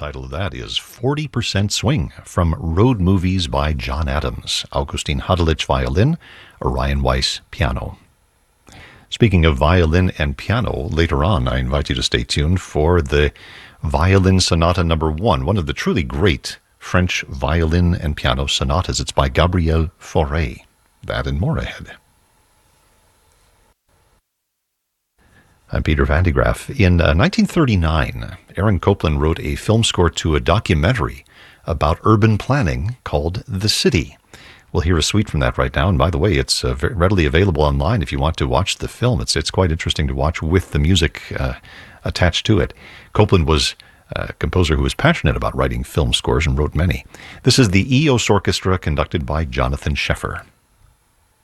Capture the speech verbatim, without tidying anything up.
title of that is forty percent Swing from Road Movies by John Adams. Augustin Hadelich, violin, Orion Weiss, piano. Speaking of violin and piano, later on I invite you to stay tuned for the Violin Sonata Number One, one of the truly great French violin and piano sonatas. It's by Gabriel Fauré. That and more ahead. I'm Peter Van de Graaff. In uh, nineteen thirty-nine, Aaron Copland wrote a film score to a documentary about urban planning called The City. We'll hear a suite from that right now. And by the way, it's uh, very readily available online if you want to watch the film. It's it's quite interesting to watch with the music uh, attached to it. Copland was a composer who was passionate about writing film scores and wrote many. This is the E O S Orchestra conducted by Jonathan Sheffer.